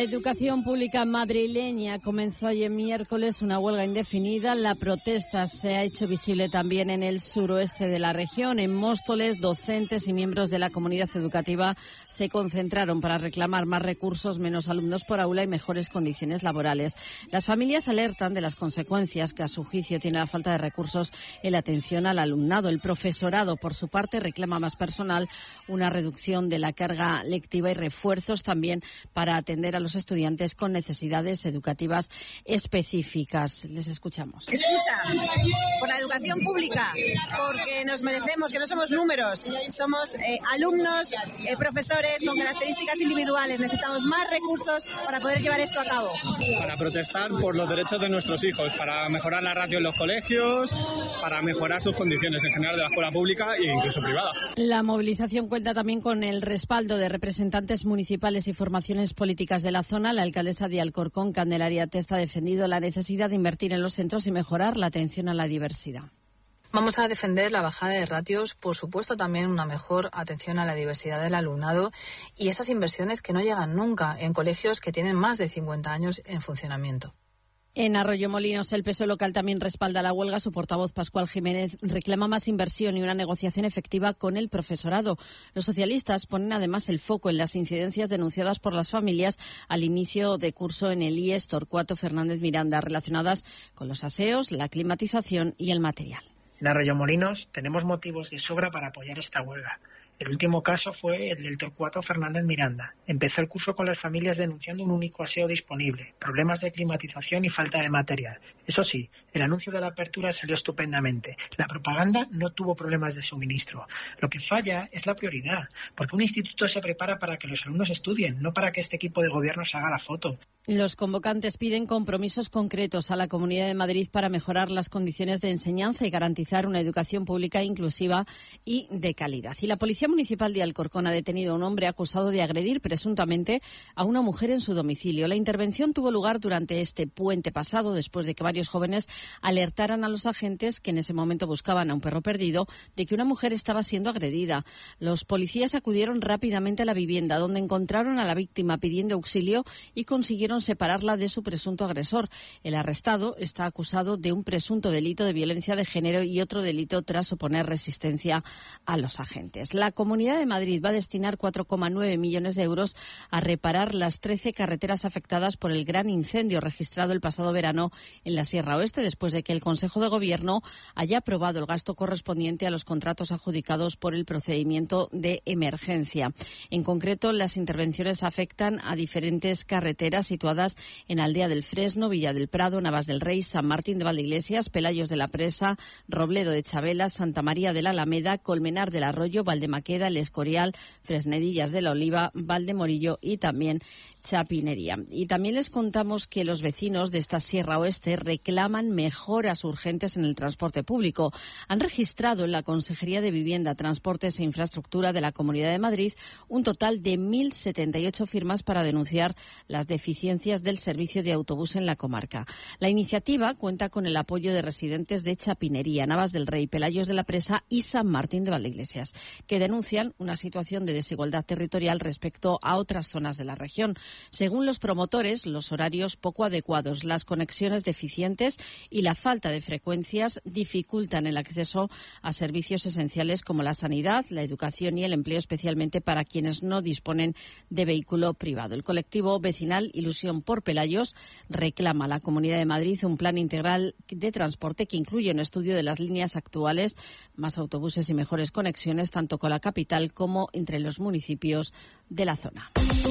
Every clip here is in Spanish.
La educación pública madrileña comenzó ayer miércoles una huelga indefinida. La protesta se ha hecho visible también en el suroeste de la región. En Móstoles, docentes y miembros de la comunidad educativa se concentraron para reclamar más recursos, menos alumnos por aula y mejores condiciones laborales. Las familias alertan de las consecuencias que a su juicio tiene la falta de recursos en la atención al alumnado. El profesorado, por su parte, reclama más personal, una reducción de la carga lectiva y refuerzos también para atender a los estudiantes con necesidades educativas específicas. Les escuchamos. Escucha por la educación pública, porque nos merecemos, que no somos números, somos alumnos, profesores con características individuales. Necesitamos más recursos para poder llevar esto a cabo. Para protestar por los derechos de nuestros hijos, para mejorar la ratio en los colegios, para mejorar sus condiciones en general de la escuela pública e incluso privada. La movilización cuenta también con el respaldo de representantes municipales y formaciones políticas de la zona. La alcaldesa de Alcorcón, Candelaria Testa, ha defendido la necesidad de invertir en los centros y mejorar la atención a la diversidad. Vamos a defender la bajada de ratios, por supuesto también una mejor atención a la diversidad del alumnado y esas inversiones que no llegan nunca en colegios que tienen más de 50 años en funcionamiento. En Arroyomolinos, el PSOE local también respalda la huelga. Su portavoz, Pascual Jiménez, reclama más inversión y una negociación efectiva con el profesorado. Los socialistas ponen además el foco en las incidencias denunciadas por las familias al inicio de curso en el IES Torcuato Fernández Miranda, relacionadas con los aseos, la climatización y el material. En Arroyomolinos tenemos motivos de sobra para apoyar esta huelga. El último caso fue el del Torcuato Fernández Miranda. Empezó el curso con las familias denunciando un único aseo disponible, problemas de climatización y falta de material. Eso sí, el anuncio de la apertura salió estupendamente. La propaganda no tuvo problemas de suministro. Lo que falla es la prioridad, porque un instituto se prepara para que los alumnos estudien, no para que este equipo de gobierno se haga la foto. Los convocantes piden compromisos concretos a la Comunidad de Madrid para mejorar las condiciones de enseñanza y garantizar una educación pública inclusiva y de calidad. Y la Policía Municipal de Alcorcón ha detenido a un hombre acusado de agredir presuntamente a una mujer en su domicilio. La intervención tuvo lugar durante este puente pasado, después de que varios jóvenes alertaran a los agentes, que en ese momento buscaban a un perro perdido, de que una mujer estaba siendo agredida. Los policías acudieron rápidamente a la vivienda, donde encontraron a la víctima pidiendo auxilio y consiguieron separarla de su presunto agresor. El arrestado está acusado de un presunto delito de violencia de género y otro delito tras oponer resistencia a los agentes. La Comunidad de Madrid va a destinar 4,9 millones de euros a reparar las 13 carreteras afectadas por el gran incendio registrado el pasado verano en la Sierra Oeste, después de que el Consejo de Gobierno haya aprobado el gasto correspondiente a los contratos adjudicados por el procedimiento de emergencia. En concreto, las intervenciones afectan a diferentes carreteras situadas en Aldea del Fresno, Villa del Prado, Navas del Rey, San Martín de Valdeiglesias, Pelayos de la Presa, Robledo de Chabela, Santa María de la Alameda, Colmenar del Arroyo, Valdemaqueda, El Escorial, Fresnedillas de la Oliva, Valdemorillo y también Chapinería. Y también les contamos que los vecinos de esta Sierra Oeste reclaman mejoras urgentes en el transporte público. Han registrado en la Consejería de Vivienda, Transportes e Infraestructura de la Comunidad de Madrid un total de 1.078 firmas para denunciar las deficiencias del servicio de autobús en la comarca. La iniciativa cuenta con el apoyo de residentes de Chapinería, Navas del Rey, Pelayos de la Presa y San Martín de Valdeiglesias, que denuncian una situación de desigualdad territorial respecto a otras zonas de la región. Según los promotores, los horarios poco adecuados, las conexiones deficientes y la falta de frecuencias dificultan el acceso a servicios esenciales como la sanidad, la educación y el empleo, especialmente para quienes no disponen de vehículo privado. El colectivo vecinal Ilusión por Pelayos reclama a la Comunidad de Madrid un plan integral de transporte que incluye un estudio de las líneas actuales, más autobuses y mejores conexiones tanto con la capital como entre los municipios de la zona.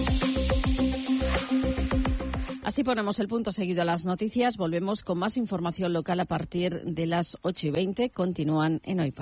Así ponemos el punto seguido a las noticias. Volvemos con más información local a partir de las 8:20. Continúan en Hoy por